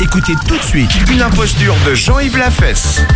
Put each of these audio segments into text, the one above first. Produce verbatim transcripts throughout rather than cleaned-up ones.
Écoutez tout de suite une imposture de Jean-Yves Lafesse.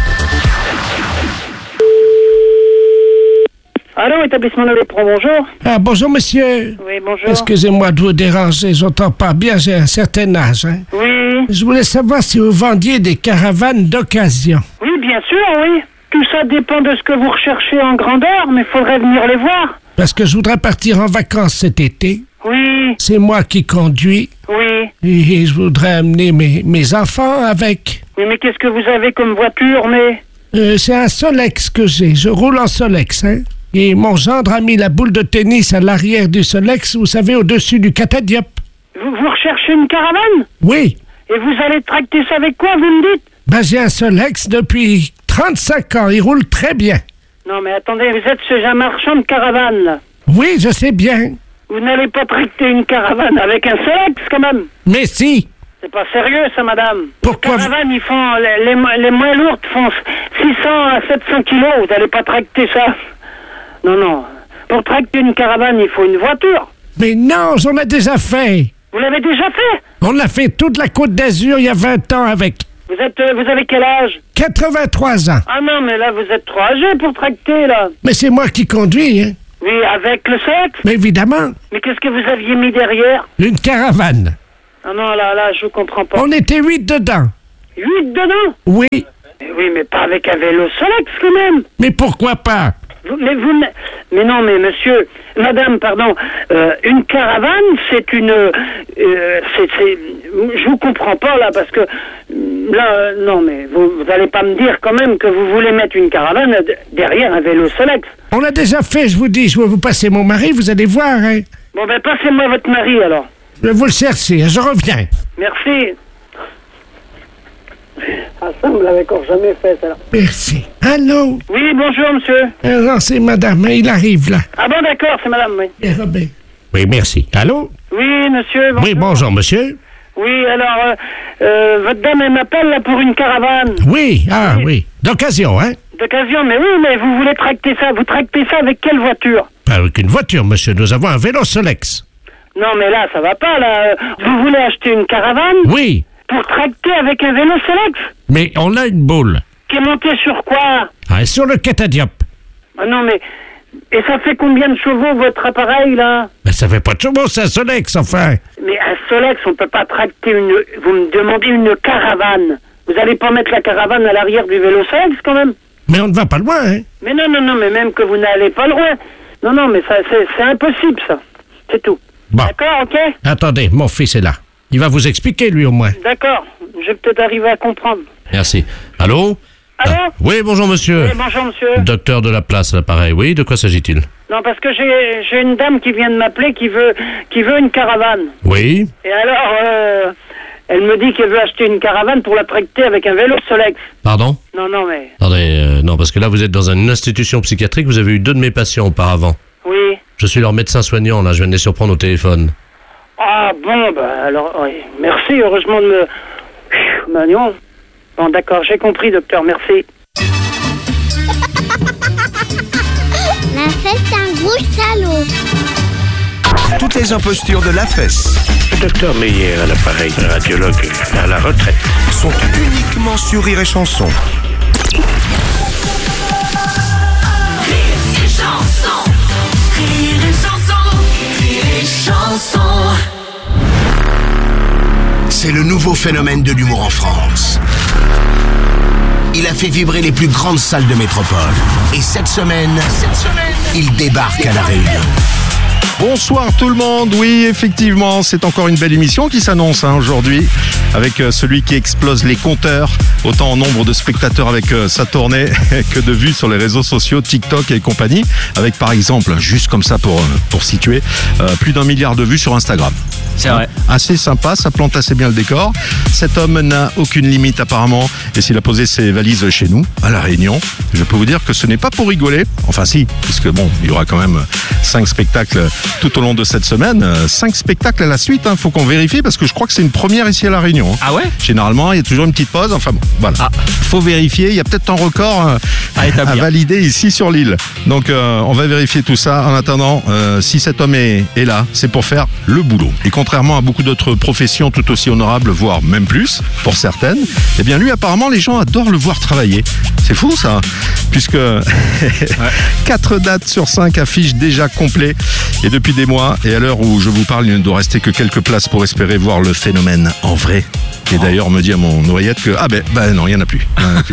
Allô, établissement de l'éperon, bonjour. Ah, bonjour, monsieur. Oui, bonjour. Excusez-moi de vous déranger, j'entends pas bien, j'ai un certain âge. Hein. Oui. Je voulais savoir si vous vendiez des caravanes d'occasion. Oui, bien sûr, oui. Tout ça dépend de ce que vous recherchez en grandeur, mais il faudrait venir les voir. Parce que je voudrais partir en vacances cet été. Oui. C'est moi qui conduis. Oui. Et je voudrais amener mes, mes enfants avec. Oui, mais qu'est-ce que vous avez comme voiture, mais... Euh, c'est un Solex que j'ai. Je roule en Solex, hein. Et mon gendre a mis la boule de tennis à l'arrière du Solex, vous savez, au-dessus du catadiop. Vous, vous recherchez une caravane? Oui. Et vous allez tracter ça avec quoi, vous me dites? Ben, j'ai un Solex depuis trente-cinq ans. Il roule très bien. Non, mais attendez, vous êtes chez un marchand de caravane, là. Oui, je sais bien. Vous n'allez pas tracter une caravane avec un Solex, quand même. Mais si. C'est pas sérieux, ça, madame. Pourquoi Les caravanes, ils font... Les, les, les moins lourdes font six cents à sept cents kilos. Vous n'allez pas tracter ça. Non, non. Pour tracter une caravane, il faut une voiture. Mais non, j'en ai déjà fait. Vous l'avez déjà fait? On l'a fait toute la Côte d'Azur il y a vingt ans avec. Vous êtes, euh, vous avez quel âge? quatre-vingt-trois ans. Ah non, mais là, vous êtes trop âgé pour tracter, là. Mais c'est moi qui conduis, hein. Oui, avec le Solex? Mais évidemment. Mais qu'est-ce que vous aviez mis derrière? Une caravane. Ah non, là, là, je comprends pas. On était huit dedans. Huit dedans? Oui. Mais oui, mais pas avec un vélo Solex, quand même. Mais pourquoi pas? Vous, mais vous... ne- Mais non, mais monsieur... Madame, pardon. euh, une caravane, c'est une... euh, c'est... c'est- Je vous comprends pas, là, parce que... Là, euh, non, mais vous, vous allez pas me dire, quand même, que vous voulez mettre une caravane d- derrière un vélo Solex. On l'a déjà fait, je vous dis. Je vais vous passer mon mari, vous allez voir, hein. Bon, ben, passez-moi votre mari, alors. Je vais vous le chercher, je reviens. Merci. Ah, ça, on l'avait encore jamais fait, ça. Merci. Allô? Oui, bonjour, monsieur. Euh, non, c'est madame, hein, il arrive, là. Ah bon, d'accord, c'est madame, oui. Et Robert. Oui, merci. Allô? Oui, monsieur, bonjour. Oui, bonjour, monsieur. Oui, alors, euh, euh, votre dame, elle m'appelle, là, pour une caravane. Oui, ah, oui. D'occasion, hein? D'occasion, mais oui, mais vous voulez tracter ça. Vous tractez ça avec quelle voiture? Pas avec une voiture, monsieur. Nous avons un vélo Solex. Non, mais là, ça va pas, là. Vous voulez acheter une caravane Oui, pour tracter avec un vélo Solex? mais on a une boule. Qui est monté sur quoi? Ah, sur le catadiop. Ah non, mais... Et ça fait combien de chevaux, votre appareil, là? Mais ça fait pas de chevaux, c'est un Solex, enfin. Mais un Solex, on peut pas tracter une... Vous me demandez une caravane. Vous allez pas mettre la caravane à l'arrière du vélo Solex, quand même? Mais on ne va pas loin, hein? Mais non, non, non, mais même que vous n'allez pas loin. Non, non, mais ça, c'est, c'est impossible, ça. C'est tout. Bon. D'accord, ok? Attendez, mon fils est là. Il va vous expliquer, lui, au moins. D'accord. Je vais peut-être arriver à comprendre. Merci. Allô? Allô? Ah, oui, bonjour monsieur. Oui, bonjour, monsieur. Docteur de la place, à l'appareil. Oui, de quoi s'agit-il? Non, parce que j'ai, j'ai une dame qui vient de m'appeler qui veut, qui veut une caravane. Oui. Et alors, euh, elle me dit qu'elle veut acheter une caravane pour la tracter avec un vélo Solex. Pardon? Non, non, mais... Attendez, euh, non, parce que là, vous êtes dans une institution psychiatrique, vous avez eu deux de mes patients auparavant. Oui. Je suis leur médecin soignant, là, je viens de les surprendre au téléphone. Ah, bon, bah, alors, oui. Merci, heureusement de me... Pfiou, bah, non. Bon, d'accord, j'ai compris, docteur, merci. Lafesse, c'est un gros salaud. Toutes les impostures de Lafesse Le docteur Meyer à l'appareil, radiologue à la retraite. sont uniquement sur Rire et Chanson. Rire et chanson, rire et chanson, rire et chanson. C'est le nouveau phénomène de l'humour en France. Il a fait vibrer les plus grandes salles de métropole. Et cette semaine, cette semaine, il débarque à La Réunion. Bonsoir tout le monde, oui effectivement c'est encore une belle émission qui s'annonce hein, aujourd'hui avec euh, celui qui explose les compteurs, autant en nombre de spectateurs avec euh, sa tournée que de vues sur les réseaux sociaux, TikTok et compagnie, avec par exemple, juste comme ça pour, euh, pour situer, euh, plus d'un milliard de vues sur Instagram. C'est vrai. Assez sympa, ça plante assez bien le décor. Cet homme n'a aucune limite apparemment et s'il a posé ses valises chez nous, à La Réunion, je peux vous dire que ce n'est pas pour rigoler, enfin si, puisque bon, il y aura quand même cinq spectacles tout au long de cette semaine. Euh, cinq spectacles à la suite, hein, faut qu'on vérifie parce que je crois que c'est une première ici à La Réunion. Hein. Ah ouais? Généralement, il y a toujours une petite pause. Enfin bon, voilà. Ah. Faut vérifier. Il y a peut-être un record euh, À établir. à valider ici sur l'île. Donc, euh, on va vérifier tout ça. En attendant, euh, si cet homme est, est là, c'est pour faire le boulot. Et contrairement à beaucoup d'autres professions tout aussi honorables, voire même plus, pour certaines, eh bien lui, apparemment, les gens adorent le voir travailler. C'est fou ça, puisque quatre dates sur cinq affichent déjà complet. Et depuis des mois, et à l'heure où je vous parle, il ne doit rester que quelques places pour espérer voir le phénomène en vrai. Et d'ailleurs, on me dit à mon oreillette que, ah ben, ben non, il n'y en a plus. Il y en a plus.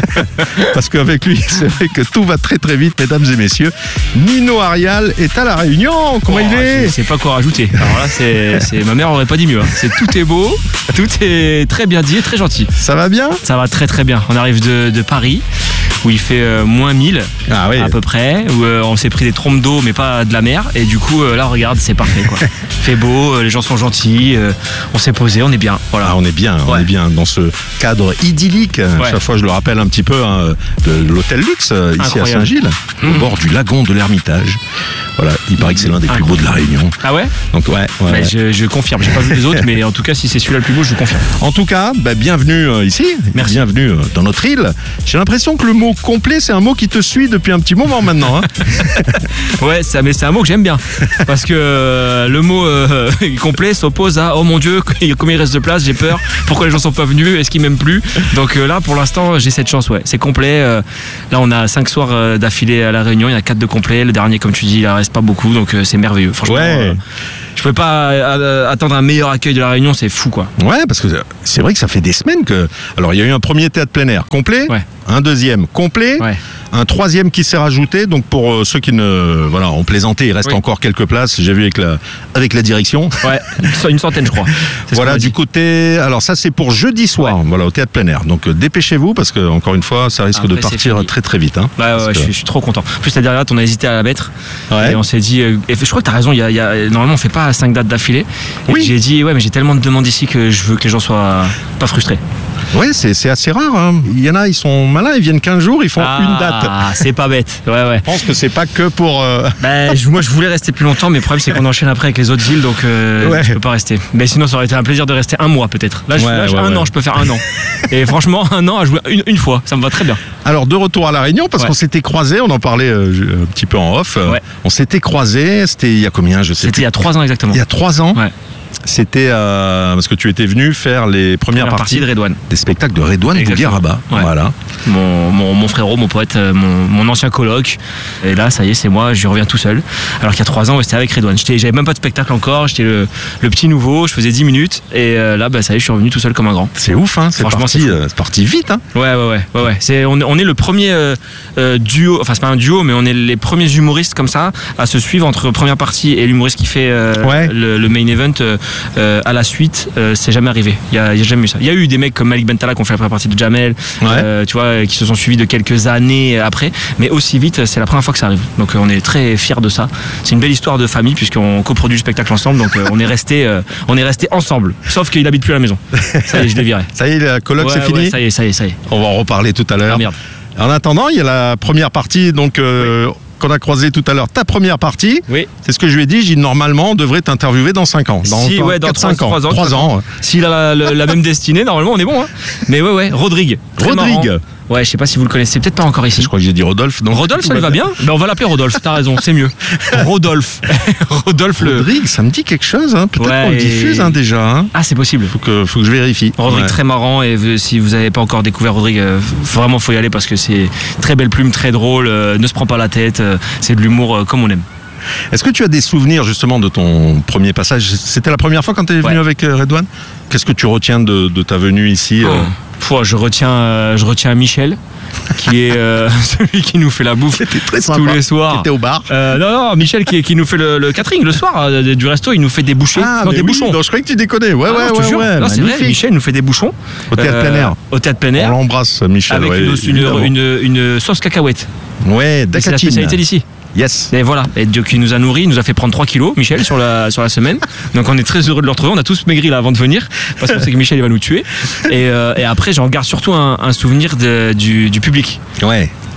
Parce qu'avec lui, c'est vrai que tout va très très vite, mesdames et messieurs. Nino Arial est à La Réunion. Comment Oh, il est? je sais pas quoi rajouter. Alors là, c'est, c'est ma mère aurait pas dit mieux. Hein. C'est tout est beau, tout est très bien dit et très gentil. Ça va bien? Ça va très très bien. On arrive de, de Paris où il fait euh, moins mille Ah oui. à peu près, où euh, on s'est pris des trompes d'eau mais pas de la mer et du coup euh, là regarde c'est parfait quoi. Il fait beau, euh, les gens sont gentils, euh, on s'est posé, on est bien. Voilà. Ah, on est bien, on Ouais. est bien dans ce cadre idyllique. Chaque fois, je le rappelle un petit peu, hein, de l'hôtel Luxe euh, ici Incroyable. à Saint-Gilles, au Mmh. bord du lagon de l'Ermitage. Voilà, il paraît que c'est l'un des plus beaux de La Réunion. Ah ouais? Donc ouais, ouais, Bah, ouais. je, je confirme, j'ai pas vu les autres mais en tout cas si c'est celui-là le plus beau je vous confirme. En tout cas, bah, bienvenue euh, ici, Merci. bienvenue euh, dans notre île. J'ai l'impression que le mot complet, c'est un mot qui te suit depuis un petit moment maintenant. Hein. Ouais, ça, mais c'est un mot que j'aime bien. Parce que euh, le mot euh, complet s'oppose à oh mon Dieu, combien il reste de place, j'ai peur, pourquoi les gens sont pas venus, est-ce qu'ils m'aiment plus. Donc euh, là, pour l'instant, j'ai cette chance, ouais. C'est complet. euh, là, on a cinq soirs euh, d'affilée à La Réunion, il y en a quatre de complet. Le dernier, comme tu dis, il en reste pas beaucoup, donc euh, c'est merveilleux. Franchement, Ouais. euh, je pouvais pas euh, attendre un meilleur accueil de La Réunion, c'est fou, quoi. Ouais, parce que c'est vrai que ça fait des semaines que... Alors, il y a eu un premier théâtre plein air complet, Ouais. un deuxième complet, Ouais. un troisième qui s'est rajouté. Donc, pour euh, ceux qui ne... Voilà, ont plaisanté, il reste Oui. encore quelques places. J'ai vu avec la, avec la direction. Ouais, une centaine, je crois. C'est ce Voilà, qu'on m'a du dit. côté... Alors, ça, c'est pour jeudi soir, voilà, au théâtre plein air. Donc, euh, dépêchez-vous, parce que, encore une fois, ça risque Après, de c'est partir fini. très, très vite. Hein, Ouais, Parce ouais, que- je, suis, je suis trop content. En plus, la dernière date, on a hésité à la mettre. Ouais. Et on s'est dit, euh, et je crois que t'as raison, il y a, il y a- normalement on fait pas cinq dates d'affilée. Et Oui. j'ai dit, ouais, mais j'ai tellement de demandes ici que je veux que les gens soient pas frustrés. Ouais, c'est c'est assez rare. Hein. Il y en a, ils sont malins, ils viennent quinze jours, ils font une date. Ah, c'est pas bête. Ouais, ouais. Je pense que c'est pas que pour... euh, Ben, je- moi, je voulais rester plus longtemps, mais le problème, c'est qu'on enchaîne après avec les autres îles, donc euh, Ouais. je peux pas rester. Mais sinon, ça aurait été un plaisir de rester un mois, peut-être. Là, je, Ouais, là, j'ai ouais, un ouais. an, je peux faire un an. Et franchement, un an à jouer une, une fois, ça me va très bien. Alors, de retour à La Réunion, parce Ouais. qu'on s'était croisés, on en parlait euh, un petit peu en off. euh, Ouais. On s'était croisés, c'était il y a combien, je sais C'était plus. il y a trois ans exactement. Il y a trois ans. Ouais. C'était euh, parce que tu étais venu faire les premières Première parties partie de Redouane. des spectacles de Redouane Exactement. Bougueraba. Ouais. Voilà. Mon, mon, mon frérot, mon poète, euh, mon, mon ancien coloc. Et là, ça y est, c'est moi, je reviens tout seul. Alors qu'il y a trois ans, ouais, c'était avec Redouane. J'étais- J'avais même pas de spectacle encore, j'étais le, le petit nouveau, je faisais dix minutes. Et euh, là, bah, ça y est, je suis revenu tout seul comme un grand. C'est ouf, hein. C'est Franchement, parti, c'est fou. euh, c'est parti vite, hein. Ouais, ouais, ouais. ouais, ouais. C'est, on, est- on est le premier euh, euh, duo, enfin, c'est pas un duo, mais on est les premiers humoristes comme ça à se suivre entre première partie et l'humoriste qui fait euh, Ouais. le, le main event euh, euh, à la suite. Euh, c'est jamais arrivé. Il y a, il y a jamais eu ça. Il y a eu des mecs comme Malik Bentala qui ont fait la première partie de Jamel, Ouais. euh, tu vois, qui se sont suivis de quelques années après. Mais aussi vite, c'est la première fois que ça arrive. Donc, euh, on est très fiers de ça. C'est une belle histoire de famille puisqu'on coproduit le spectacle ensemble. Donc, euh, on est resté, euh, on est resté ensemble. Sauf qu'il habite plus à la maison. Ça y est, je l'ai viré. Ça y est, la colloque, Ouais, c'est fini. ouais, ça y est, ça y est, ça y est. On va en reparler tout à l'heure. Ah, merde. En attendant, il y a la première partie, donc. euh, qu'on a croisé tout à l'heure, ta première partie, Oui. c'est ce que je lui ai dit, j'ai dit normalement on devrait t'interviewer dans cinq ans. Dans, Si, ouais, dans quatre cinq ans. trois ans, trois ans. S'il a la, la- la même destinée, normalement on est bon. Hein. Mais ouais, ouais, Rodrigue. Très Rodrigue. marrant. Ouais, je sais pas si vous le connaissez, peut-être pas encore ici. Je crois que j'ai dit Rodolphe. Donc Rodolphe, ça lui va bien. Ben, on va l'appeler Rodolphe, t'as raison, c'est mieux. Rodolphe. Rodolphe le. Rodrigue, ça me dit quelque chose, hein. Peut-être Ouais, qu'on le et- diffuse hein, déjà. Hein. Ah, c'est possible. Faut que, faut que je vérifie. Rodrigue Ouais. très marrant et euh, si vous n'avez pas encore découvert Rodrigue, euh, vraiment faut y aller parce que c'est très belle plume, très drôle, euh, ne se prend pas la tête, euh, c'est de l'humour euh, comme on aime. Est-ce que tu as des souvenirs justement de ton premier passage? C'était la première fois quand tu es venu Ouais. avec euh, Redouane? Qu'est-ce que tu retiens de, de ta venue ici? euh Oh. Pouah, je retiens, euh, je retiens Michel, qui est euh, celui qui nous fait la bouffe C'était très tous sympa. les soirs. T'étais au bar? Euh, non, non, Michel qui, qui nous fait le, le catering le soir euh, du resto, il nous fait des bouchées, Ah, non, mais des oui, bouchons. donc je croyais que tu déconnais. Ouais, Ah, ouais, non, je te ouais, jure. ouais. Non, c'est vrai, magnifique. Michel nous fait des bouchons. Au théâtre plein air. Au théâtre plein On air. l'embrasse, Michel. Avec ouais, une, une, évidemment. une, une sauce cacahuète. Ouais, C'est la d'acatine. spécialité d'ici. Yes. Et voilà, et Dieu qui nous a nourris, il nous a fait prendre trois kilos, Michel, sur la, sur la semaine. Donc on est très heureux de le retrouver. On a tous maigri là avant de venir, parce qu'on sait que Michel il va nous tuer. Et, euh, et après, j'en garde surtout un, un souvenir de- du, du public. Ouais.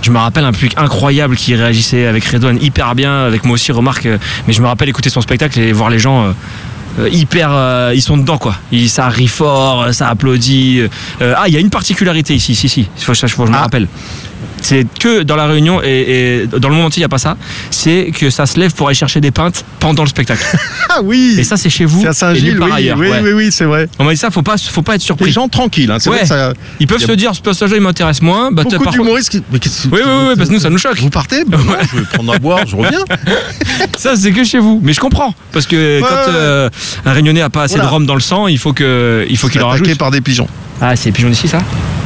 Je me rappelle un public incroyable qui réagissait avec Redouane hyper bien, avec moi aussi, remarque. euh, Mais je me rappelle écouter son spectacle et voir les gens. euh, euh, hyper, euh, ils sont dedans quoi. Ils, ça rit fort, ça applaudit. Euh, ah, il y a une particularité ici, si, si, il faut, faut, faut, je me Ah. rappelle. C'est que dans la Réunion et, et dans le monde entier, il n'y a pas ça. C'est que ça se lève pour aller chercher des pintes pendant le spectacle. Ah oui. Et ça, c'est chez vous. C'est à et Saint-Gilles, nulle part oui, ailleurs. oui, Ouais. oui, oui, c'est vrai. On m'a dit ça, faut pas, faut pas être Les surpris. gens tranquilles, hein, c'est Ouais. vrai que ça. Ils peuvent y a se dire, ce passage-là, il m'intéresse moins. Bah, t'as- beaucoup par contre- d'humoristes qui. Mais qu'est-ce que- Oui, oui, oui, oui, parce que nous, ça nous choque. Vous partez Bah non, je vais prendre à boire, je reviens. Ça, c'est que chez vous. Mais je comprends. Parce que Ouais, quand ouais. euh, un Réunionnais a pas assez Voilà. de rhum dans le sang, il faut que, il faut qu'il en Attaqué rajoute. par des pigeons. Ah, c'est les pigeons d'ici, ça?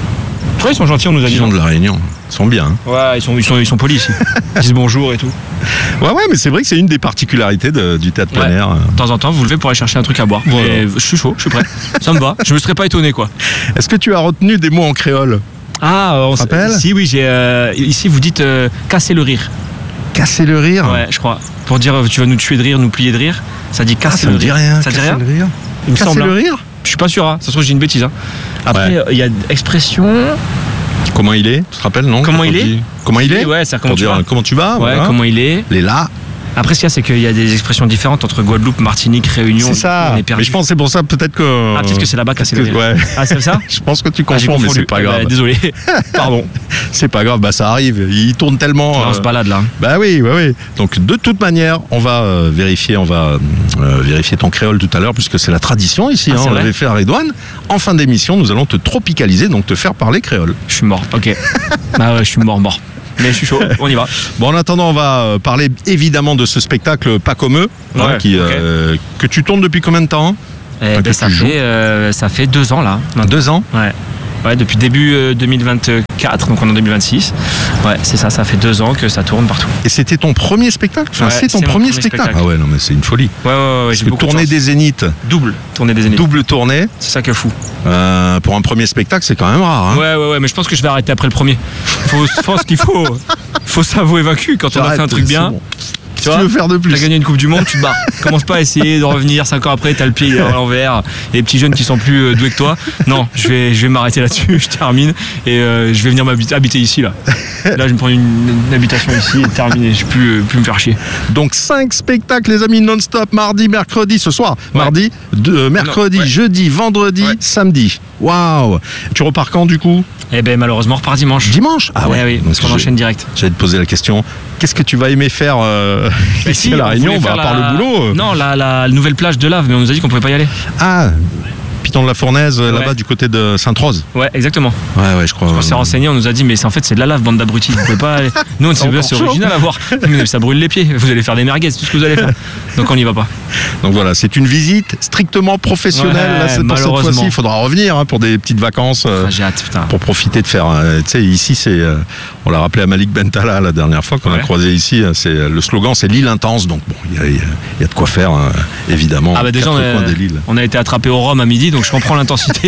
Je crois qu'ils sont gentils, on nous a Les dit. pigeons non de la Réunion. Ils sont bien. hein. Ouais, ils sont, ils sont, ils sont polis ici. Ils disent bonjour et tout. Ouais, ouais, mais c'est vrai que c'est une des particularités de- du théâtre plein Ouais. air. De temps en temps, vous levez pour aller chercher un truc à boire. Voilà. Et je suis chaud, je suis prêt. Ça me va. Je me serais pas étonné, quoi. Est-ce que tu as retenu des mots en créole? Ah, on te rappelles Si, oui, j'ai. euh, ici, vous dites euh, casser le rire. Casser le rire. Ouais, je crois. Pour dire euh, tu vas nous tuer de rire, nous plier de rire. Ça dit Ah, casser ça le me dit rire. rien. Ça dit casser rien le rire. Il me Casser semble. le hein. rire. Je suis pas sûr, hein. Ça se trouve, j'ai une bêtise. Hein. Après, il Ouais. y a expression. Comment il est? Tu te rappelles, non? Comment Quand il on est dit Comment il est? Ouais, c'est comment Pour tu dire vas. comment tu vas? Ouais, voilà. comment il est. Les là. Après, ce qu'il y a, c'est qu'il y a des expressions différentes entre Guadeloupe, Martinique, Réunion. C'est ça. On est perdu. Mais je pense que c'est pour ça peut-être que. Ah, peut-être que c'est là-bas casser le que- rire. Ouais. Ah, c'est ça? Je pense que tu Ah, j'ai confonds, mais confondu. c'est pas Eh ben, grave. désolé. Pardon. C'est pas grave, bah ça arrive. Il tourne tellement. On euh, se balade là. Bah oui, oui, oui. Donc de toute manière, on va euh, vérifier, on va euh, vérifier ton créole tout à l'heure, puisque c'est la tradition ici. Ah, hein, c'est on vrai l'avait fait à Redouane. En fin d'émission, nous allons te tropicaliser, donc te faire parler créole. Je suis mort. Ok. Bah ouais, je suis mort, mort. Mais je suis chaud. On y va. Bon, en attendant, on va euh, parler évidemment de ce spectacle Pas comme eux, hein, Ouais, qui, ok. euh, que tu tournes depuis combien de temps? Eh Enfin, ben, que ça, tu joues. fait, euh, ça fait deux ans là. maintenant. Deux ans. Ouais. Ouais, depuis début euh, deux mille vingt-quatre, donc on est en deux mille vingt-six. Ouais, c'est ça, ça fait deux ans que ça tourne partout. Et c'était ton premier spectacle? Enfin, Ouais, c'est ton c'est mon premier, premier spectacle. spectacle. Ah ouais, non, mais c'est une folie. Ouais, ouais, ouais, Parce j'ai que beaucoup de tournée chance. des Zéniths, Double, tournée des Zéniths. double tournée, C'est ça qui est fou. euh, pour un premier spectacle, c'est quand même rare. Hein. Ouais, ouais, ouais, mais je pense que je vais arrêter après le premier. Faut, je pense qu'il faut, faut s'avouer vaincu quand on a fait un J'arrête, truc c'est bien. bon. Tu Tu vois, veux faire de plus? T'as gagné une Coupe du Monde, tu te barres. Commence pas à essayer de revenir cinq ans après, t'as le pied à l'envers, et les petits jeunes qui sont plus euh, doués que toi. Non, je vais, je vais m'arrêter là-dessus, je termine, et euh, je vais venir m'habiter habiter ici là. Là, je vais me prendre une, une habitation ici et terminer, je vais plus, euh, plus me faire chier. Donc cinq spectacles les amis non-stop, mardi, mercredi, ce soir, Ouais. mardi, de- euh, mercredi, ouais. jeudi, vendredi, Ouais. samedi. Waouh. Tu repars quand du coup? Eh ben malheureusement, on repart dimanche. Dimanche. Ah ouais. Eh oui, Donc, parce qu'on j'ai- enchaîne direct. J'allais te poser la question. Qu'est-ce que tu vas aimer faire euh, Bah ici si, à la on Réunion? voulait Bah, à faire part la- le boulot. euh. Non, la, la nouvelle plage de Lave, mais on nous a dit qu'on pouvait pas y aller. Ah, Piton de la Fournaise, euh, Ouais. là-bas du côté de Sainte-Rose. Ouais, exactement. Ouais, ouais, je crois. On s'est renseigné, on nous a dit, mais c'est en fait c'est de la lave, bande d'abrutis. Vous pouvez pas aller. Nous, on C'est s'est dit, encore c'est chaud. original à voir. Mais ça brûle les pieds. Vous allez faire des merguez, c'est tout ce que vous allez faire. Donc on n'y va pas. Donc voilà, c'est une visite strictement professionnelle. Ouais, là, c'est pour cette malheureusement. fois-ci, il faudra revenir hein, pour des petites vacances. euh, Ah, j'ai hâte, putain. pour profiter de faire. euh, tu sais, ici, c'est, euh, on l'a rappelé à Malik Bentala la dernière fois qu'on a Ouais. croisé ici. euh, C'est le slogan, c'est l'île intense. Donc bon, il y a, il y a- il y a de quoi faire, hein, évidemment. Ah bah déjà, quatre on a, coins de l'île. on a été attrapé au rhum à midi, donc je comprends l'intensité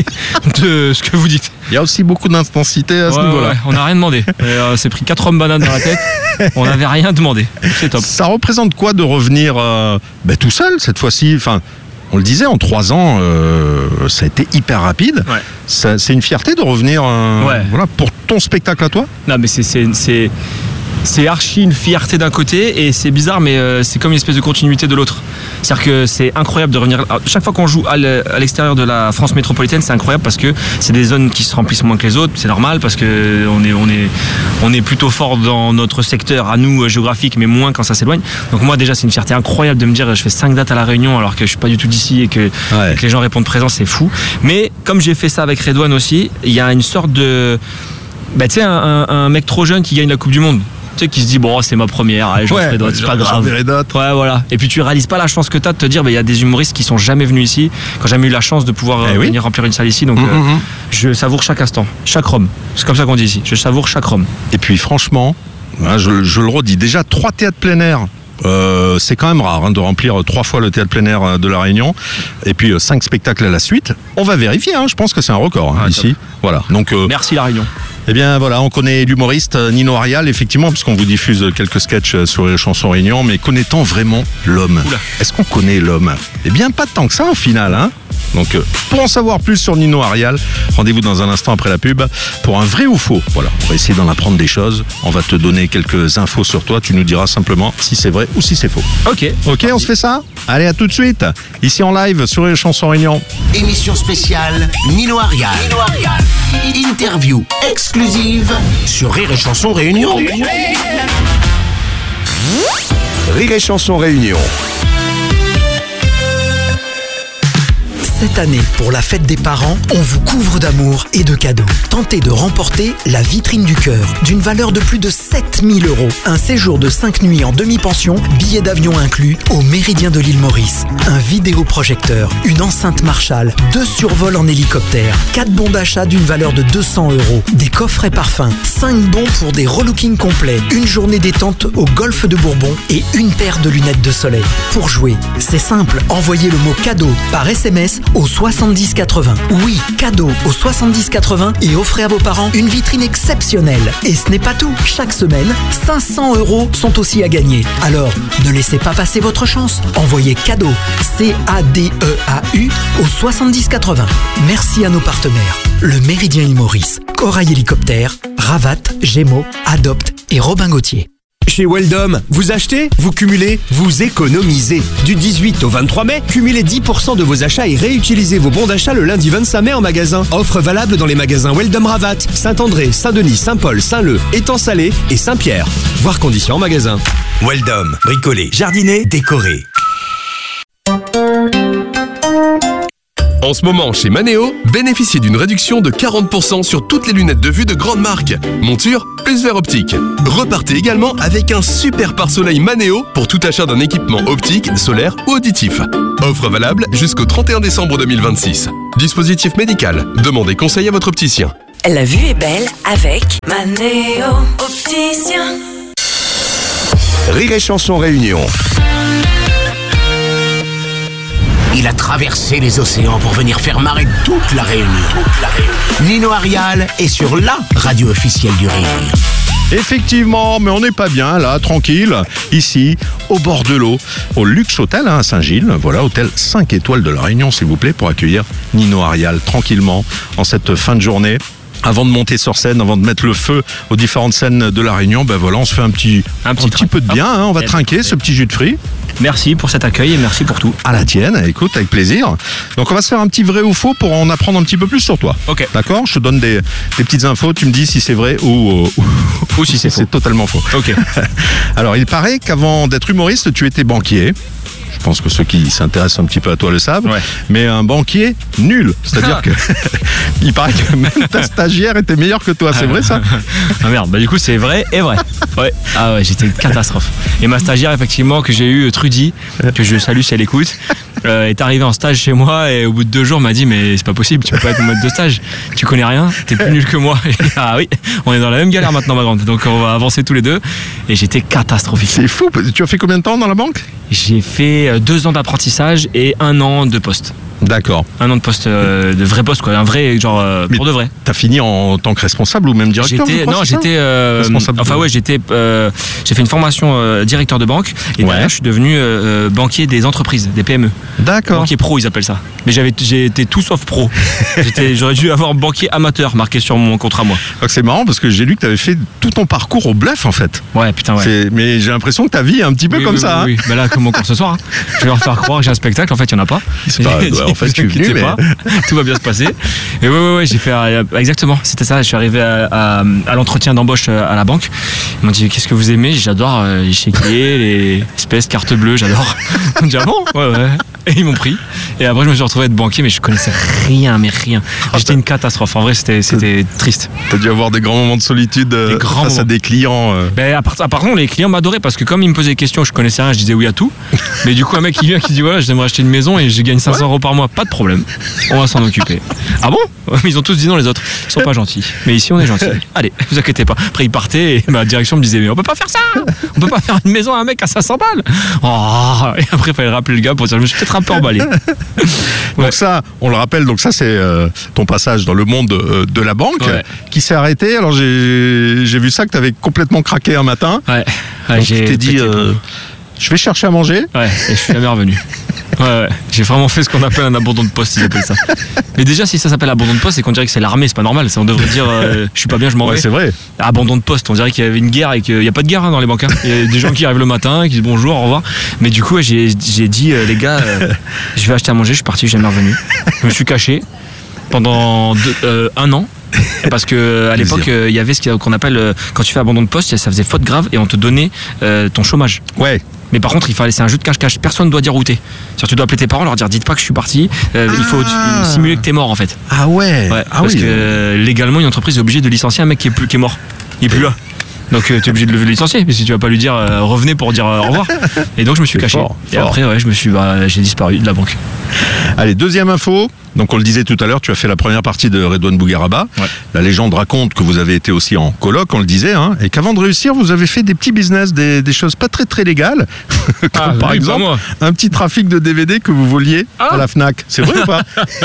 de ce que vous dites. Il y a aussi beaucoup d'intensité à ce Ouais, niveau-là. ouais, on n'a rien demandé. Et, euh, c'est pris quatre hommes bananes dans la tête. On n'avait rien demandé. C'est top. Ça représente quoi de revenir euh, ben, tout seul cette fois-ci? Enfin, on le disait, en trois ans, euh, ça a été hyper rapide. Ouais. Ça- c'est une fierté de revenir euh, Ouais. voilà, pour ton spectacle à toi. Non, mais c'est, c'est, c'est, c'est archi une fierté d'un côté et c'est bizarre, mais euh, c'est comme une espèce de continuité de l'autre. C'est-à-dire que c'est incroyable de revenir. Alors, chaque fois qu'on joue à l'e- à l'extérieur de la France métropolitaine, c'est incroyable parce que c'est des zones qui se remplissent moins que les autres. C'est normal parce que on est, on est, on est plutôt fort dans notre secteur à nous euh, géographique, mais moins quand ça s'éloigne. Donc moi déjà, c'est une fierté incroyable de me dire je fais cinq dates à la Réunion alors que je suis pas du tout d'ici et que, Ouais. et que les gens répondent présent, c'est fou. Mais comme j'ai fait ça avec Redouane aussi, il y a une sorte de, bah, tu sais, un, un- un mec trop jeune qui gagne la Coupe du Monde. Tu sais, qui se dit, bon, c'est ma première, allez, j'en ferai d'autres, c'est pas j'en grave. verrai d'autres. Ouais, voilà. Et puis tu réalises pas la chance que t'as de te dire, bah, il y a des humoristes qui sont jamais venus ici, qui ont jamais eu la chance de pouvoir Eh euh, oui. venir remplir une salle ici. Donc, Mhm, euh, mhm. je savoure chaque instant, chaque rhum. C'est comme ça qu'on dit ici. Je savoure chaque rhum. Et puis franchement, hein, je, je le redis, déjà trois théâtres plein air. euh, c'est quand même rare hein, de remplir trois fois le théâtre plein air euh, de la Réunion et puis euh, cinq spectacles à la suite. On va vérifier, hein, je pense que c'est un record hein, Ah, ici. Voilà. Donc, euh, Merci la Réunion. eh bien voilà, on connaît l'humoriste euh, Nino Arial effectivement, puisqu'on vous diffuse quelques sketchs euh, sur les chansons Réunion, mais connaît-on vraiment l'homme? Oula. Est-ce qu'on connaît l'homme? Eh bien pas tant que ça au final, hein. Donc euh, pour en savoir plus sur Nino Arial, rendez-vous dans un instant après la pub pour un vrai ou faux. Voilà, on va essayer d'en apprendre des choses. On va te donner quelques infos sur toi. Tu nous diras simplement si c'est vrai ou si c'est faux. Ok. Ok, on se fait ça? Allez, à tout de suite. Ici en live sur les chansons Réunion. Émission spéciale Nino Arial. Nino Arial. Interview exclusive sur Rire et Chanson Réunion. Rire et Chanson Réunion. Cette année, pour la fête des parents, on vous couvre d'amour et de cadeaux. Tentez de remporter la vitrine du cœur, d'une valeur de plus de sept mille euros. Un séjour de cinq nuits en demi-pension, billets d'avion inclus, au Méridien de l'île Maurice. Un vidéoprojecteur, une enceinte Marshall, deux survols en hélicoptère, quatre bons d'achat d'une valeur de deux cents euros, des coffrets parfums, cinq bons pour des relookings complets, une journée détente au golfe de Bourbon et une paire de lunettes de soleil. Pour jouer, c'est simple, envoyez le mot cadeau par S M S au soixante-dix quatre-vingts. Oui, cadeau au soixante-dix quatre-vingts et offrez à vos parents une vitrine exceptionnelle. Et ce n'est pas tout. Chaque semaine, cinq cents euros sont aussi à gagner. Alors, ne laissez pas passer votre chance. Envoyez cadeau, C A D E A U, au soixante-dix quatre-vingts. Merci à nos partenaires. Le Méridien Île Maurice, Corail Hélicoptère, Ravat, Gémeaux, Adopt et Robin Gauthier. Chez Weldom, vous achetez, vous cumulez, vous économisez. Du dix-huit au vingt-trois mai, cumulez dix pour cent de vos achats et réutilisez vos bons d'achat le lundi vingt-cinq mai en magasin. Offre valable dans les magasins Weldom Ravat, Saint-André, Saint-Denis, Saint-Paul, Saint-Leu, Étang-Salé et Saint-Pierre. Voir conditions en magasin. Weldom, bricoler, jardiner, décorer. En ce moment, chez Manéo, bénéficiez d'une réduction de quarante pour cent sur toutes les lunettes de vue de grande marque. Monture plus verre optique. Repartez également avec un super pare-soleil Manéo pour tout achat d'un équipement optique, solaire ou auditif. Offre valable jusqu'au trente et un décembre deux mille vingt-six. Dispositif médical. Demandez conseil à votre opticien. La vue est belle avec Manéo Opticien. Rire et Chanson Réunion. Il a traversé les océans pour venir faire marrer toute la Réunion. Toute la Réunion. Nino Arial est sur la radio officielle du Rire. Effectivement, mais on n'est pas bien là, tranquille, ici, au bord de l'eau, au Luxe Hôtel hein, à Saint-Gilles. Voilà, hôtel cinq étoiles de la Réunion, s'il vous plaît, pour accueillir Nino Arial tranquillement en cette fin de journée. Avant de monter sur scène, avant de mettre le feu aux différentes scènes de la Réunion, ben voilà, on se fait un petit, un petit, un petit peu de bien, hein, on va trinquer ce petit jus de fruits. Merci pour cet accueil et merci pour tout. À la tienne, écoute, avec plaisir. Donc on va se faire un petit vrai ou faux pour en apprendre un petit peu plus sur toi. Ok. D'accord ? Je te donne des, des petites infos, tu me dis si c'est vrai ou, ou, ou si c'est faux. C'est totalement faux. Ok. Alors il paraît qu'avant d'être humoriste, tu étais banquier. Je pense que ceux qui s'intéressent un petit peu à toi le savent, ouais. Mais un banquier nul. C'est-à-dire ah. que il paraît que même ta stagiaire était meilleure que toi. C'est vrai ça ? Ah merde, bah du coup c'est vrai et vrai. Ouais. Ah ouais, j'étais une catastrophe. Et ma stagiaire effectivement que j'ai eue, Trudy, que je salue si elle écoute, euh, est arrivée en stage chez moi et au bout de deux jours m'a dit mais c'est pas possible, tu peux pas être mon maître de stage, tu connais rien, t'es plus nul que moi. Et, ah oui, on est dans la même galère maintenant ma grande, donc on va avancer tous les deux. Et j'étais catastrophique. C'est fou. Tu as fait combien de temps dans la banque ? J'ai fait deux ans d'apprentissage et un an de poste. D'accord. Un an de poste, euh, de vrai poste quoi, un vrai genre euh, pour de vrai. T'as fini en tant que responsable ou même directeur ? J'étais, crois, non, j'étais, euh, responsable. Enfin ouais, j'étais, euh, j'ai fait une formation euh, directeur de banque et ouais. derrière je suis devenu euh, banquier des entreprises, des P M E. D'accord. Banquier pro ils appellent ça. Mais j'avais, j'ai été tout sauf pro. J'étais, j'aurais dû avoir banquier amateur marqué sur mon contrat moi. Donc c'est marrant parce que j'ai lu que t'avais fait tout ton parcours au bluff en fait. Ouais putain ouais. C'est, mais j'ai l'impression que ta vie est un petit peu oui, comme oui, ça. Oui, hein. oui. Bah là comme mon cours ce soir, hein. Je vais leur faire croire que j'ai un spectacle. En fait il y en a pas. C'est pas. Ouais, en fait je suis venu mais. Tout va bien se passer. Et ouais, ouais, ouais, j'ai fait euh, exactement. C'était ça. Je suis arrivé à, à, à l'entretien d'embauche à la banque. Ils m'ont dit qu'est-ce que vous aimez ? J'adore euh, les chéquiers, les espèces cartes bleues. J'adore. Ils m'ont dit ah bon ? Ouais, ouais. Et ils m'ont pris. Et après, je me suis retrouvé à être banquier, mais je connaissais rien, mais rien. J'étais une catastrophe. En vrai, c'était, c'était triste. T'as dû avoir des grands moments de solitude euh, face moments. à des clients. Euh... Ben, à part, à part contre, les clients m'adoraient parce que comme ils me posaient des questions, je connaissais rien, je disais oui à tout. Mais du coup, un mec qui vient qui dit voilà, j'aimerais acheter une maison et je gagne cinq cents euros par mois, pas de problème. On va s'en occuper. Ah bon ? Ils ont tous dit non, les autres. Ils sont pas gentils. Mais ici, on est gentils. Allez, vous inquiétez pas. Après, ils partaient et ma direction me disait mais on peut pas faire ça. On peut pas faire une maison à un mec à cinq cents balles. Oh, et après, il fallait rappeler le gars pour dire je me suis peut-être un peu emballé. Donc ouais. ça, on le rappelle, donc ça c'est euh, ton passage dans le monde euh, de la banque ouais. qui s'est arrêté. Alors j'ai, j'ai vu ça que tu avais complètement craqué un matin. Ouais. ouais donc j'ai tu t'es dit, euh, je vais chercher à manger. Ouais, et je suis jamais revenu. Ouais, ouais. J'ai vraiment fait ce qu'on appelle un abandon de poste, ils appellent ça. Mais déjà, si ça s'appelle abandon de poste, c'est qu'on dirait que c'est l'armée, c'est pas normal. On devrait dire, euh, je suis pas bien, je m'en vais. Ouais, c'est vrai. Abandon de poste, on dirait qu'il y avait une guerre et qu'il n'y a pas de guerre hein, dans les banques. Hein. Il y a des gens qui arrivent le matin, qui disent bonjour, au revoir. Mais du coup, ouais, j'ai, j'ai dit, euh, les gars, euh, je vais acheter à manger, je suis parti, je suis jamais revenu. Je me suis caché pendant deux, euh, un an. Parce que à l'époque, il euh, y avait ce qu'on appelle, euh, quand tu fais abandon de poste, ça faisait faute grave et on te donnait euh, ton chômage. Ouais. Mais par contre, il fallait, c'est un jeu de cache-cache. Personne ne doit dire où t'es. C'est-à-dire, tu dois appeler tes parents, leur dire, dites pas que je suis parti. Euh, ah. Il faut tu, simuler que t'es mort en fait. Ah ouais. ouais ah parce oui. que euh, légalement, une entreprise est obligée de licencier un mec qui est plus, qui est mort. Il est plus là. Donc euh, tu es obligé de le licencier, mais si tu vas pas lui dire euh, revenez pour dire euh, au revoir. Et donc je me suis caché. Fort, et fort. après ouais, je me suis, bah, j'ai disparu de la banque. Allez, deuxième info. Donc on le disait tout à l'heure, tu as fait la première partie de Redouane Bougueraba. Ouais. La légende raconte que vous avez été aussi en coloc, on le disait, hein, et qu'avant de réussir, vous avez fait des petits business, des, des choses pas très très légales. Comme ah, par oui, exemple, moi. un petit trafic de D V D que vous voliez ah. à la Fnac. C'est vrai ou pas?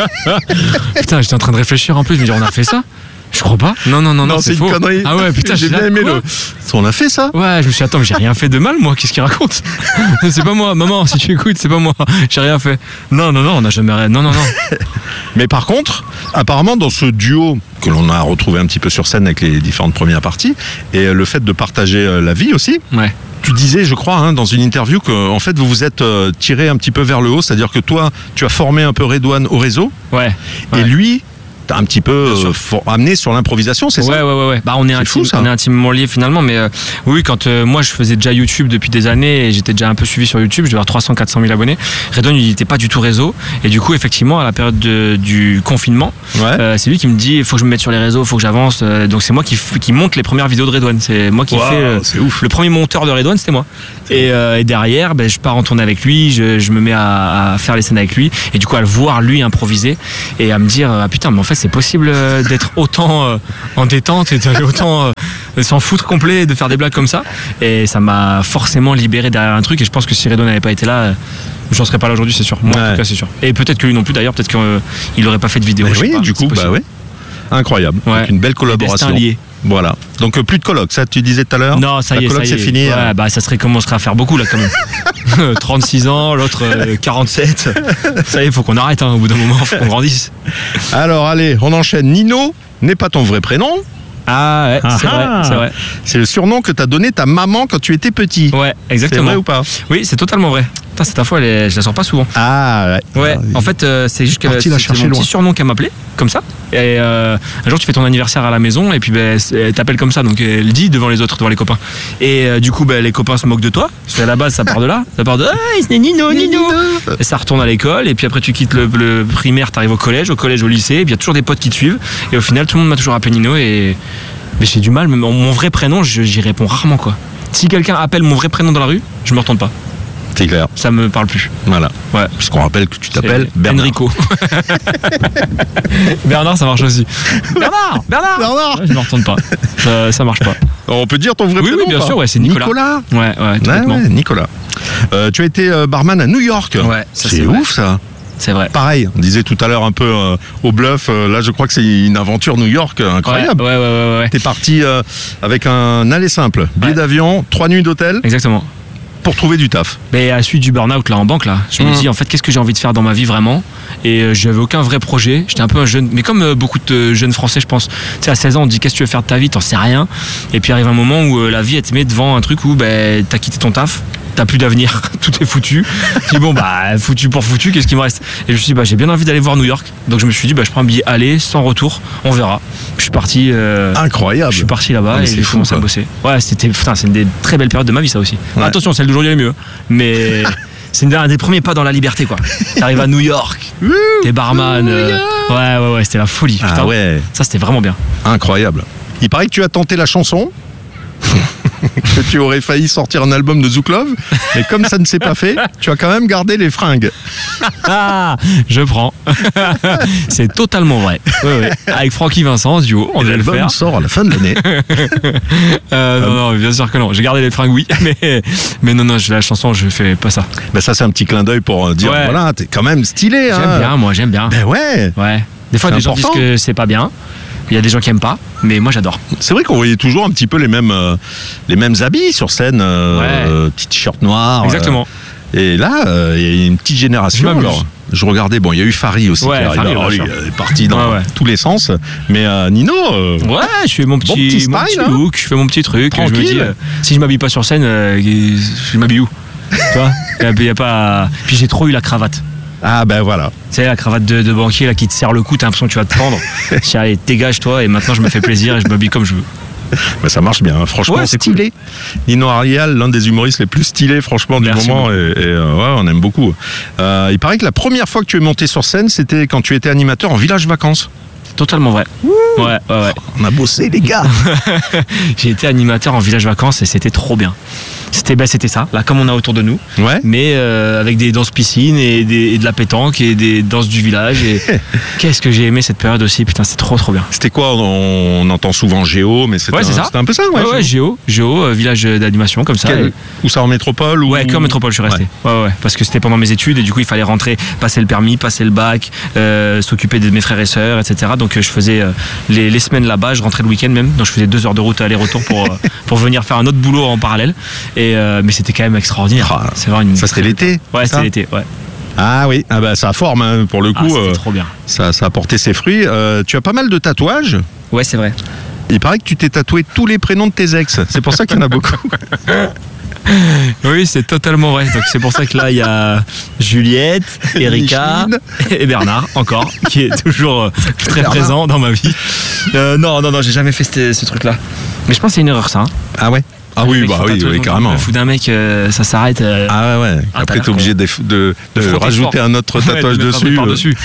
Putain, j'étais en train de réfléchir en plus, je me dis on a fait ça. Je crois pas. Non, non, non, non, non c'est, c'est une faux. connerie. Ah ouais, putain, j'ai bien aimé le. On a fait ça. Ouais, je me suis dit, attends, mais j'ai rien fait de mal, moi. Qu'est-ce qu'il raconte? C'est pas moi, maman, si tu écoutes, c'est pas moi. J'ai rien fait. Non, non, non, on n'a jamais rien. Non, non, non. Mais par contre, apparemment, dans ce duo que l'on a retrouvé un petit peu sur scène avec les différentes premières parties, et le fait de partager la vie aussi. Ouais. Tu disais, je crois, hein, dans une interview que en fait vous vous êtes euh, tiré un petit peu vers le haut, c'est-à-dire que toi, tu as formé un peu Redouane au réseau. Ouais. Et ouais. lui. T'as un petit peu euh, for- amené sur l'improvisation, c'est ouais, ça? Ouais, ouais, ouais. Bah, on est, c'est intime, fou, ça. on est intimement liés finalement, mais euh, oui, quand euh, moi je faisais déjà YouTube depuis des années et j'étais déjà un peu suivi sur YouTube, je devais avoir trois cents à quatre cent mille abonnés. Redouane, il n'était pas du tout réseau, et du coup, effectivement, à la période de, du confinement, ouais. euh, c'est lui qui me dit il faut que je me mette sur les réseaux, il faut que j'avance. Euh, donc c'est moi qui, f- qui monte les premières vidéos de Redouane. C'est moi qui wow, fais euh, c'est ouf. Le premier monteur de Redouane, c'était moi. Et, euh, et derrière, ben, je pars en tournée avec lui, je, je me mets à, à faire les scènes avec lui, et du coup à le voir lui improviser et à me dire ah putain, mais en fait c'est possible d'être autant euh, en détente et d'aller autant euh, s'en foutre complet et de faire des blagues comme ça. Et ça m'a forcément libéré derrière un truc, et je pense que si Redouane n'avait pas été là, j'en serais pas là aujourd'hui, c'est sûr. Moi ouais. en tout cas c'est sûr. Et peut-être que lui non plus d'ailleurs, peut-être qu'il euh, n'aurait pas fait de vidéo. Mais je oui, sais pas, du coup, bah ouais. Incroyable. Ouais. Donc une belle collaboration. Liés. Voilà. Donc euh, plus de colloques, ça tu disais tout à l'heure? Non, ça y est, ça y est. c'est fini. Ouais, hein. bah ça serait commencerait à faire beaucoup là quand même. trente-six ans, l'autre euh, quarante-sept. Ça y est, faut qu'on arrête hein, au bout d'un moment, faut qu'on grandisse. Alors allez, on enchaîne. Nino n'est pas ton vrai prénom. Ah ouais, ah c'est ah vrai, c'est vrai. C'est le surnom que t'as donné ta maman quand tu étais petit. Ouais, exactement. C'est vrai ou pas? Oui, c'est totalement vrai. Putain, cette info, elle est, je la sors pas souvent. Ah ouais. Ouais, en fait, euh, c'est juste que c'est mon loin. petit surnom qu'elle m'appelait, comme ça. Et euh, un jour, tu fais ton anniversaire à la maison, et puis ben, elle t'appelle comme ça, donc elle dit devant les autres, devant les copains. Et euh, du coup, ben, les copains se moquent de toi, parce qu'à la base, ça part de là. Ça part de ah, c'est Nino, Nino. Et ça retourne à l'école, et puis après, tu quittes le, le primaire, t'arrives au collège, au collège, au lycée, et puis il y a toujours des potes qui te suivent. Et au final, tout le monde m'a toujours appelé Nino, et mais j'ai du mal, mais mon, mon vrai prénom, je, j'y réponds rarement, quoi. Si quelqu'un appelle mon vrai prénom dans la rue, je me retourne pas. C'est clair. Ça me parle plus. Voilà. Ouais. Parce qu'on rappelle que tu t'appelles c'est Bernard. Enrico. Bernard, ça marche aussi. Bernard Bernard Bernard ouais, je me retourne pas. Ça, ça marche pas. On peut dire ton vrai oui, prénom? Oui, bien pas sûr, ouais, c'est Nicolas. Nicolas. Ouais, ouais, complètement. Ouais, ouais, Nicolas. Euh, tu as été euh, barman à New York. Ouais, ça, c'est, c'est ouf ça. C'est vrai. Pareil, on disait tout à l'heure un peu euh, au bluff, euh, là je crois que c'est une aventure New York euh, incroyable. Ouais, ouais, ouais, ouais, ouais. T'es parti euh, avec un aller simple, billet ouais. d'avion, trois nuits d'hôtel. Exactement. Pour trouver du taf. Mais à la suite du burn-out là en banque là, je mmh. me dis en fait qu'est-ce que j'ai envie de faire dans ma vie vraiment. Et euh, j'avais aucun vrai projet. J'étais un peu un jeune, mais comme euh, beaucoup de jeunes Français je pense. Tu sais à seize ans on te dit qu'est-ce que tu veux faire de ta vie, t'en sais rien. Et puis arrive un moment où euh, la vie elle te met devant un truc où ben t'as quitté ton taf. T'as plus d'avenir, tout est foutu. Je dis bon bah foutu pour foutu, qu'est-ce qui me reste? Et je me suis dit bah j'ai bien envie d'aller voir New York. Donc je me suis dit bah je prends un billet aller sans retour, on verra. Je suis parti. Euh, Incroyable. Je suis parti là-bas et j'ai commencé à bosser. Ouais c'était putain c'est une des très belles périodes de ma vie ça aussi. Ouais. Attention celle d'aujourd'hui est mieux, mais c'est un des premiers pas dans la liberté quoi. T'arrives à New York, t'es barman. Euh, ouais ouais ouais c'était la folie. Putain. Ah ouais. Ça c'était vraiment bien. Incroyable. Il paraît que tu as tenté la chanson. Que tu aurais failli sortir un album de Zouk Love, mais comme ça ne s'est pas fait, tu as quand même gardé les fringues. Ah, je prends. C'est totalement vrai. Oui, oui. Avec Francky Vincent, duo, on devait le faire. L'album sort à la fin de l'année. euh, non, non, bien sûr que non. J'ai gardé les fringues, oui, mais, mais non, non, la chanson, je fais pas ça. Ben ça, c'est un petit clin d'œil pour dire, ouais. Voilà, t'es quand même stylé. J'aime hein. bien, moi, j'aime bien. Ben ouais. Ouais. Des fois, c'est des important. gens disent que c'est pas bien. Il y a des gens qui aiment pas, mais moi j'adore. C'est vrai qu'on voyait toujours un petit peu les mêmes, euh, les mêmes habits sur scène, euh, Ouais. euh, petit t-shirt noir. Exactement. euh, et là, euh, il y a une petite génération. Je m'amuse. Alors, je regardais, bon, il y a eu Farid aussi Ouais, qui arrive. Farid, Alors, bien lui, sûr. il est parti dans Ouais, ouais. tous les sens. Mais euh, Nino, euh, Ouais, je fais mon petit, Bon petit mon style, petit hein. look, je fais mon petit truc. Je me Tranquille. dis, euh, si je m'habille pas sur scène, euh, je m'habille où? Tu vois, il y a, il y a pas. Puis j'ai trop eu la cravate. ah ben voilà. Tu sais, la cravate de, de banquier là qui te serre le cou, t'as l'impression que tu vas te prendre. Je dis, allez, dégage-toi, et maintenant je me fais plaisir et je m'habille comme je veux. Ben, ça marche bien, hein. Franchement, Ouais, c'est stylé. Nino Arial, l'un des humoristes les plus stylés, franchement, du Merci moment. beaucoup. Et, et, euh, ouais, on aime beaucoup. Euh, il paraît que la première fois que tu es monté sur scène, c'était quand tu étais animateur en village vacances. Totalement vrai. Ouais, ouais, ouais. On a bossé, les gars. J'ai été animateur en village vacances et c'était trop bien. C'était bah, c'était ça, là comme on a autour de nous, Ouais. mais euh, avec des danses piscines et, des, et de la pétanque et des danses du village. Et qu'est-ce que j'ai aimé cette période aussi, putain, c'est trop trop bien. C'était quoi on, on entend souvent Géo, mais c'était Ouais, c'est un, ça. c'était un peu ça, ouais. Ouais, ouais, Géo, Géo, euh, village d'animation comme ça. Quel- Et- Ou ça en métropole ou... Ouais, que en métropole, je suis resté. Ouais. ouais, ouais, parce que c'était pendant mes études et du coup, il fallait rentrer, passer le permis, passer le bac, euh, s'occuper de mes frères et sœurs, et cetera. Donc, euh, je faisais euh, les, les semaines là-bas, je rentrais le week-end même, donc je faisais deux heures de route aller-retour pour, euh, pour venir faire un autre boulot en parallèle. Et, euh, mais c'était quand même extraordinaire. Ah, c'est vraiment une... Ça serait l'été. Ouais, ça c'était l'été, ouais. Ah oui, ah bah, ça forme, hein, pour le Ah, coup. c'était euh, trop bien. ça, ça a porté ses fruits. Euh, tu as pas mal de tatouages. Ouais, c'est vrai. Il paraît que tu t'es tatoué tous les prénoms de tes ex. C'est pour ça qu'il y en a beaucoup. Oui, c'est totalement vrai. Donc c'est pour ça que là, il y a Juliette, Erika Micheline. et Bernard, encore, qui est toujours euh, très Bernard. présent dans ma vie. Euh, non, non, non, j'ai jamais fait ce, ce truc-là. Mais je pense que c'est une erreur, ça. Hein. Ah ouais. Ah Le oui, mec bah faut oui, tatouer le oui, nom d'une carrément. meuf ou d'un mec, euh, ça s'arrête. euh, Ah ouais, ouais. Ah, t'as Après, l'air t'es obligé con. de, de, de de frotter rajouter fort. un autre tatouage Ouais, de mettre un dessus. truc par-dessus.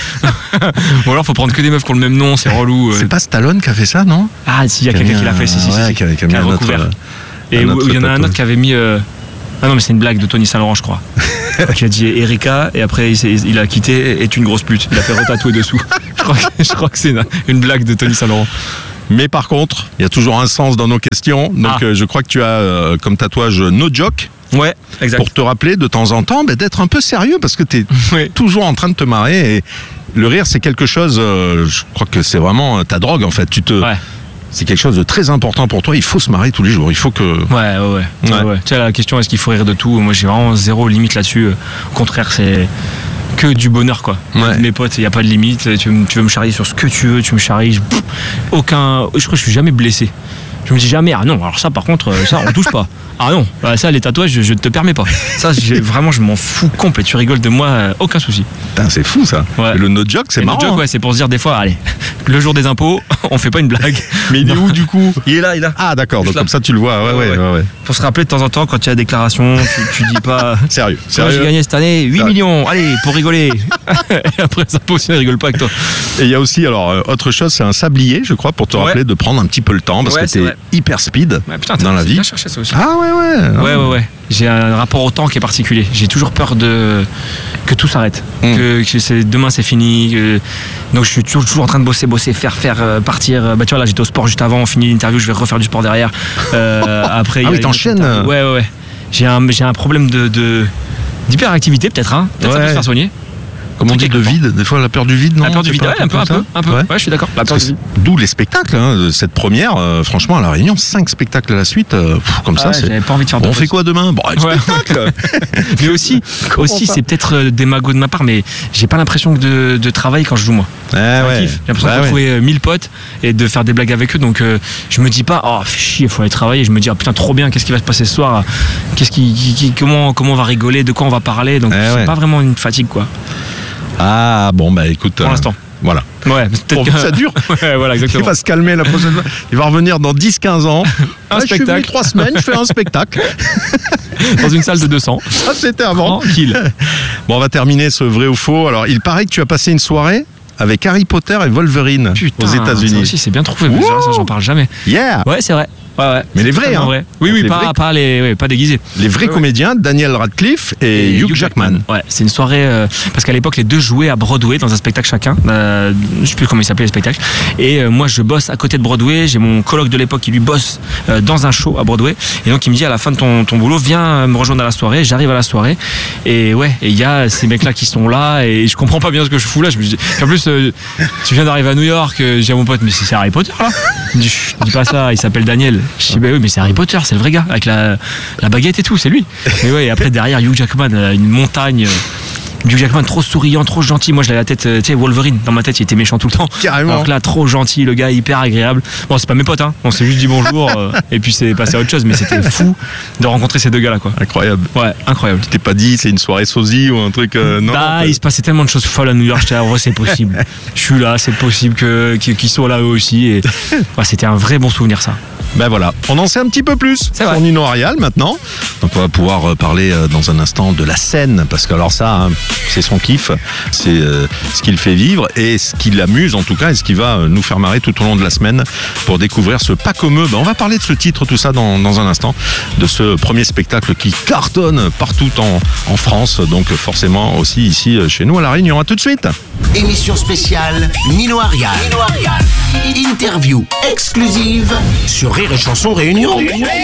Ou alors, faut prendre que des meufs qui ont le même nom, c'est relou. euh. C'est pas Stallone qui a fait ça, non? Ah, si, il y a Qui a quelqu'un mis qui l'a un- fait, si, si, si, ouais, si, qui a- qui a qui mis a un autre, recouvert. euh, Et un où- autre où il y en a un tatouage. autre qui avait mis. euh, Ah non, mais c'est une blague de Tony Saint-Laurent, je crois. Qui a dit Erika, et après il, s'est- il a quitté, est une grosse pute. Il a fait retatouer dessous. Je crois que, je crois que c'est une, une blague de Tony Saint-Laurent. Mais par contre, il y a toujours un sens dans nos questions. Donc, Ah. euh, je crois que tu as euh, comme tatouage No Joke. Ouais, exact. Pour te rappeler de temps en temps bah, d'être un peu sérieux parce que tu es Ouais. toujours en train de te marrer. Et le rire, c'est quelque chose, euh, je crois que c'est vraiment euh, ta drogue en fait. Tu te, Ouais. C'est quelque chose de très important pour toi. Il faut se marrer tous les jours. Il faut que. Ouais, ouais, ouais. Ouais. ouais, ouais. Tu sais, la question, est-ce qu'il faut rire de tout? Moi, j'ai vraiment zéro limite là-dessus. Au contraire, c'est que du bonheur, quoi. Ouais. Mes potes, il n'y a pas de limite. Tu veux, me- tu veux me charrier sur ce que tu veux, tu me charries. Je- pff, aucun. Je crois que je suis jamais blessé. Je me dis jamais, ah non, alors ça, par contre, euh, ça, on touche pas. Ah non, bah, ça, les tatouages, je, je te permets pas. Ça, j'ai- vraiment, je m'en fous complet. Tu rigoles de moi, euh, aucun souci. Putain, c'est fou ça. Ouais. Et le No Joke, c'est Et marrant. notre joke, hein. ouais, c'est pour se dire des fois, allez, le jour des impôts, on fait pas une blague. Mais il est où du coup? Il est là, il est là. Ah d'accord, donc Juste là. comme ça tu le vois. Ouais, ouais, Ouais, ouais. ouais. ouais. Pour se rappeler de temps en temps, quand tu as la déclaration, tu, tu dis pas. Sérieux. Moi, j'ai Sérieux. gagné cette année huit Sérieux. millions, allez, pour rigoler. Et après, ça aussi, ils rigolent pas avec toi. Et il y a aussi, alors, euh, autre chose, c'est un sablier, je crois, pour te Ouais. rappeler de prendre un petit peu le temps parce Ouais, que c'est t'es vrai. hyper speed Ouais, putain, dans la t'as vie. bien cherché ça aussi. Ah ouais, ouais. Ouais, ouais, ouais. J'ai un rapport au temps qui est particulier. J'ai toujours peur de que tout s'arrête, Mm. que, que c'est, demain c'est fini. que- Donc je suis toujours, toujours en train de bosser, bosser, faire, faire, euh, partir. Bah tu vois là, j'étais au sport juste avant, on finit l'interview, je vais refaire du sport derrière. Euh, après, il y Ah a oui, une t'enchaînes. autre interview. Ouais, ouais, ouais. J'ai un, j'ai un problème de, de d'hyperactivité peut-être, hein. Peut-être ça peut Ouais. se faire soigner. Comme on dit, Quelque de temps. vide, des fois la peur du vide, non? La peur du C'est vide, pas ouais, un peu, un truc peu, comme un ça peu. Ouais. Ouais, je suis d'accord. La Parce peur que du vide. c'est- D'où les spectacles, hein, de cette première. euh, franchement, à La Réunion, cinq spectacles à la suite, euh, pff, comme Ah ça. ouais, c'est... j'avais pas envie de faire de On fait pause. quoi demain? Bon, un Ouais. spectacle. Mais aussi, aussi ça c'est peut-être euh, des magots de ma part, mais j'ai pas l'impression de, de travailler quand je joue moi. Eh C'est un ouais. kiff. J'ai l'impression Ouais, de ouais. trouver euh, mille potes et de faire des blagues avec eux. Donc euh, je me dis pas, oh fais chier, faut aller travailler. Je me dis, ah putain, trop bien, qu'est-ce qui va se passer ce soir? Qu'est-ce qui, qui- qui- comment, comment on va rigoler? De quoi on va parler? Donc Eh c'est ouais. pas vraiment une fatigue, quoi. Ah bon, bah écoute. Pour euh, l'instant. Voilà. Ouais, mais peut-être Pourvu que ça dure. Ouais, voilà, Il exactement. va se calmer la prochaine fois. Il va revenir dans dix quinze ans. Un Ouais, Je suis venu spectacle. trois semaines, je fais un spectacle. Dans une salle de deux cents. Ça, c'était avant. Tranquille. Bon, on va terminer ce vrai ou faux. Alors, il paraît que tu as passé une soirée avec Harry Potter et Wolverine Putain, aux ça États-Unis. aussi, c'est bien trouvé. Mais ça, ça, j'en parle jamais. Yeah. Ouais, c'est vrai. Ouais, ouais. Mais les vrais, hein. Vrai. Oui, Donc oui, les pas, vrais- pas, les, ouais, pas déguisés. Les vrais Ouais, comédiens, Daniel Radcliffe et, Hugh Jackman. Ouais, c'est une soirée euh, parce qu'à l'époque les deux jouaient à Broadway dans un spectacle chacun. Euh, je sais plus comment il s'appelait le spectacle. Et euh, moi je bosse à côté de Broadway. J'ai mon coloc de l'époque qui lui bosse euh, dans un show à Broadway. Et donc il me dit à la fin de ton, ton boulot, viens euh, me rejoindre à la soirée. J'arrive à la soirée et ouais, et il y a ces mecs là qui sont là et je comprends pas bien ce que je fous là. Je me dis, en plus euh, tu viens d'arriver à New York. Euh, j'ai à mon pote, mais c'est Harry Potter là. Il me dit, chut, dis pas ça. Il s'appelle Daniel. Je dis bah oui, mais c'est Harry Potter, c'est le vrai gars avec la, la baguette et tout, c'est lui. Mais ouais, et après derrière Hugh Jackman, euh, une montagne. euh, Hugh Jackman trop souriant, trop gentil. Moi je l'avais la tête, euh, tu sais, Wolverine dans ma tête, il était méchant tout le temps. Carrément. Alors que là, trop gentil, le gars hyper agréable. Bon, c'est pas mes potes, hein. On s'est juste dit bonjour euh, et puis c'est passé à autre chose, mais c'était fou de rencontrer ces deux gars là, quoi. Incroyable. Ouais, incroyable. Tu t'es pas dit c'est une soirée sosie ou un truc euh, non Bah, non, il se passait tellement de choses folles à New York. J'étais là, ouais, c'est possible. Je suis là, c'est possible que qu'ils qu'ils soient là eux aussi. Et ouais, c'était un vrai bon souvenir ça. Ben voilà, on en sait un petit peu plus C'est sur vrai. Nino Arial maintenant. Donc on va pouvoir euh, parler euh, dans un instant de la scène, parce que alors ça, hein, c'est son kiff, c'est euh, ce qu'il fait vivre et ce qui l'amuse en tout cas et ce qui va euh, nous faire marrer tout au long de la semaine pour découvrir ce pas comme eux. Ben, on va parler de ce titre, tout ça dans, dans un instant, de ce premier spectacle qui cartonne partout en, en France, donc forcément aussi ici euh, chez nous à La Réunion. À tout de suite. Émission spéciale Nino Arial. Nino Arial. Interview exclusive sur Rire et Chanson Réunion.